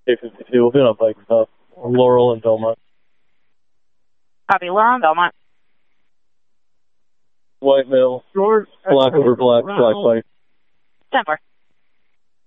K52 will be on a bike stop. Laurel and Belmont. Copy, Laurel and Belmont. White male. Black over black, black bike. 10-4.